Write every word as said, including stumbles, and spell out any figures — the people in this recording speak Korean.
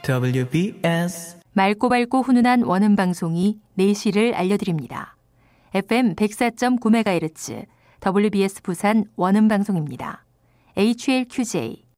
더블유비에스 맑고 밝고 훈훈한 원음 방송이 네 시를 알려드립니다. 에프엠 백사 점 구 메가헤르츠 더블유비에스 부산 원음 방송입니다. 에이치엘큐제이